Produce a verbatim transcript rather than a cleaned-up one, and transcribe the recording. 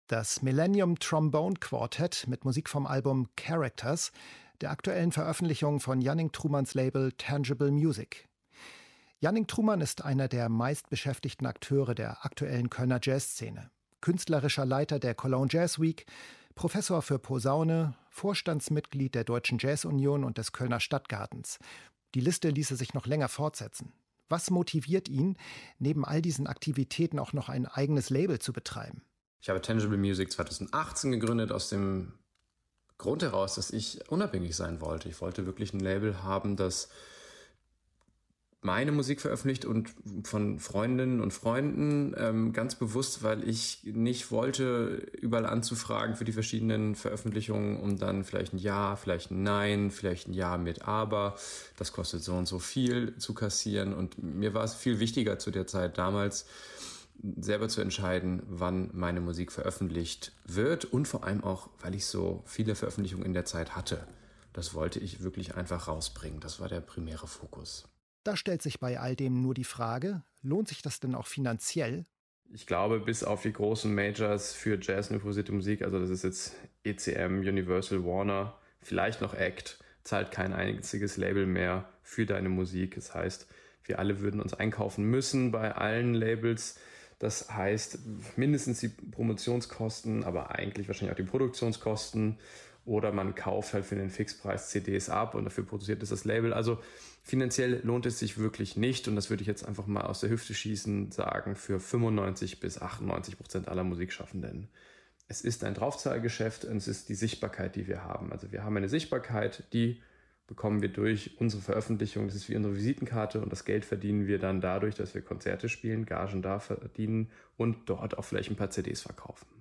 Das Millennium Trombone Quartet mit Musik vom Album Characters, der aktuellen Veröffentlichung von Janning Trumans Label Tangible Music. Janning Truman ist einer der meistbeschäftigten Akteure der aktuellen Kölner Jazzszene. Künstlerischer Leiter der Cologne Jazz Week, Professor für Posaune, Vorstandsmitglied der Deutschen Jazz-Union und des Kölner Stadtgartens. Die Liste ließe sich noch länger fortsetzen. Was motiviert ihn, neben all diesen Aktivitäten auch noch ein eigenes Label zu betreiben? Ich habe Tangible Music zweitausendachtzehn gegründet aus dem Grund heraus, dass ich unabhängig sein wollte. Ich wollte wirklich ein Label haben, das meine Musik veröffentlicht und von Freundinnen und Freunden, ähm, ganz bewusst, weil ich nicht wollte, überall anzufragen für die verschiedenen Veröffentlichungen und dann vielleicht ein Ja, vielleicht ein Nein, vielleicht ein Ja mit Aber. Das kostet so und so viel zu kassieren. Und mir war es viel wichtiger zu der Zeit damals, selber zu entscheiden, wann meine Musik veröffentlicht wird und vor allem auch, weil ich so viele Veröffentlichungen in der Zeit hatte. Das wollte ich wirklich einfach rausbringen. Das war der primäre Fokus. Da stellt sich bei all dem nur die Frage, lohnt sich das denn auch finanziell? Ich glaube, bis auf die großen Majors für Jazz-improvisierte Musik, also das ist jetzt E C M, Universal, Warner, vielleicht noch Act, zahlt kein einziges Label mehr für deine Musik. Das heißt, wir alle würden uns einkaufen müssen bei allen Labels. Das heißt, mindestens die Promotionskosten, aber eigentlich wahrscheinlich auch die Produktionskosten. Oder man kauft halt für den Fixpreis C Ds ab und dafür produziert es das Label. Also finanziell lohnt es sich wirklich nicht. Und das würde ich jetzt einfach mal aus der Hüfte schießen, sagen, für fünfundneunzig bis achtundneunzig Prozent aller Musikschaffenden. Es ist ein Draufzahlgeschäft und es ist die Sichtbarkeit, die wir haben. Also wir haben eine Sichtbarkeit, die bekommen wir durch unsere Veröffentlichung. Das ist wie unsere Visitenkarte und das Geld verdienen wir dann dadurch, dass wir Konzerte spielen, Gagen da verdienen und dort auch vielleicht ein paar C Ds verkaufen.